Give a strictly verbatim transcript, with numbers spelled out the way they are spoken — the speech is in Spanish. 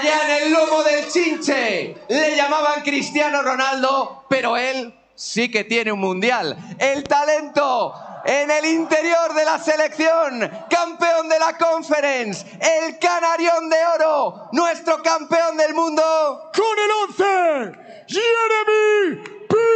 Allá en el lomo del Chinche le llamaban Cristiano Ronaldo, pero él sí que tiene un mundial. El talento en el interior de la selección, campeón de la Conference, el canarión de oro, nuestro campeón del mundo